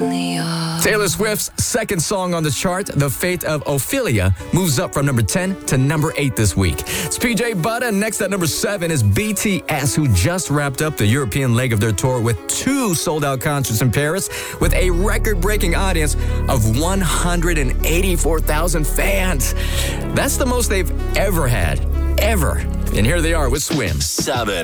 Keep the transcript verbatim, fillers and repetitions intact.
Taylor Swift's second song on the chart, The Fate of Ophelia, moves up from number ten to number eight this week. It's P J Butter. Next at number seven is B T S, who just wrapped up the European leg of their tour with two sold-out concerts in Paris with a record-breaking audience of one hundred eighty-four thousand fans. That's the most they've ever had, ever. And here they are with Swim. Seven.